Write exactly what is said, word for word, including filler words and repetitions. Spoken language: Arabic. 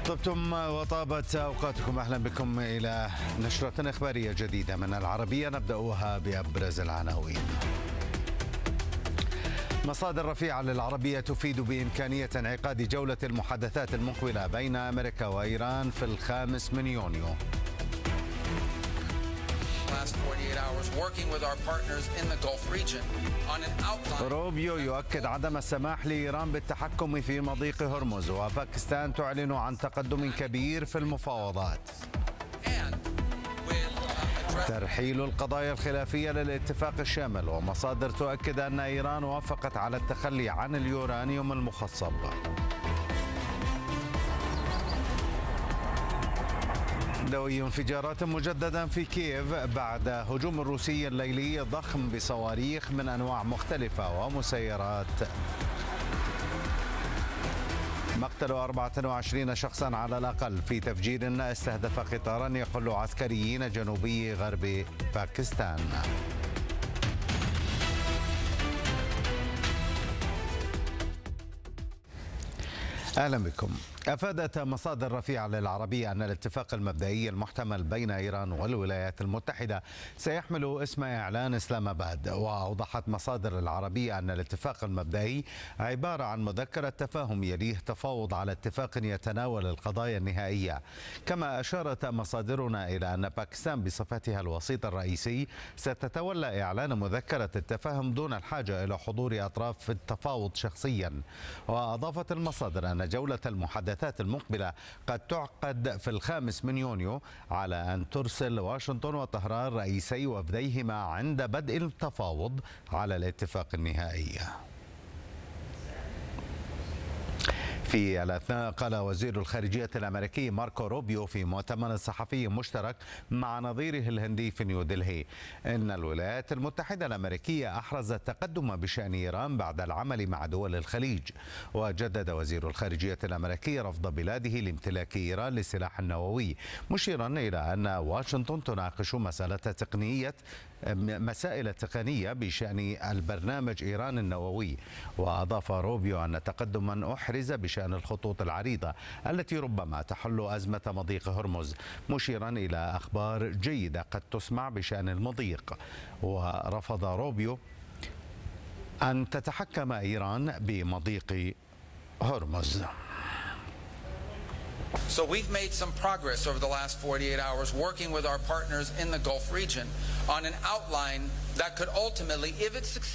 طبتم وطابت أوقاتكم. أهلا بكم إلى نشرة إخبارية جديدة من العربية، نبدأها بأبرز العناوين. مصادر رفيعة للعربية تفيد بإمكانية انعقاد جولة المحادثات المقبلة بين أمريكا وإيران في الخامس من يونيو. روبيو يؤكد عدم السماح لإيران بالتحكم في مضيق هرمز، وباكستان تعلن عن تقدم كبير في المفاوضات. ترحيل القضايا الخلافية للاتفاق الشامل، ومصادر تؤكد أن إيران وافقت على التخلي عن اليورانيوم المخصب. دوي انفجارات مجددا في كييف بعد هجوم روسي ليلي ضخم بصواريخ من أنواع مختلفة ومسيرات. مقتل أربعة وعشرين شخصا على الأقل في تفجير استهدف قطارا يقل عسكريين جنوبي غرب باكستان. أهلا بكم. أفادت مصادر رفيعة للعربية أن الاتفاق المبدئي المحتمل بين إيران والولايات المتحدة سيحمل اسم إعلان إسلام آباد. وأوضحت مصادر العربية أن الاتفاق المبدئي عبارة عن مذكرة تفاهم يليه تفاوض على اتفاق يتناول القضايا النهائية. كما أشارت مصادرنا إلى أن باكستان بصفتها الوسيط الرئيسي ستتولى إعلان مذكرة التفاهم دون الحاجة إلى حضور أطراف في التفاوض شخصيا. وأضافت المصادر أن جولة المحادثات المقبلة قد تعقد في الخامس من يونيو، على أن ترسل واشنطن وطهران رئيسي وفديهما عند بدء التفاوض على الاتفاق النهائي. في الأثناء قال وزير الخارجية الأمريكي ماركو روبيو في مؤتمر صحفي مشترك مع نظيره الهندي في نيودلهي إن الولايات المتحدة الأمريكية أحرزت تقدم بشأن إيران بعد العمل مع دول الخليج. وجدد وزير الخارجية الأمريكي رفض بلاده لامتلاك إيران للسلاح النووي، مشيرا إلى أن واشنطن تناقش مسألة تقنية مسائل تقنية بشأن البرنامج إيران النووي. وأضاف روبيو أن تقدما أحرز بشأن الخطوط العريضة التي ربما تحل أزمة مضيق هرمز، مشيرا إلى أخبار جيدة قد تسمع بشأن المضيق. ورفض روبيو أن تتحكم إيران بمضيق هرمز. So we've made some progress over the last forty-eight hours working with our partners in the Gulf region on an outline that could ultimately, if it's successful,